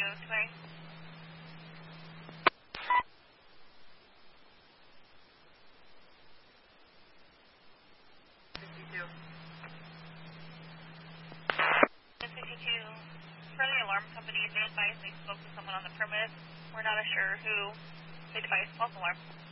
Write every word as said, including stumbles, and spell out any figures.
device. fifty-two. fifty-two, for the alarm company, they advised they spoke to someone on the premise. We're not sure who. The device false alarm.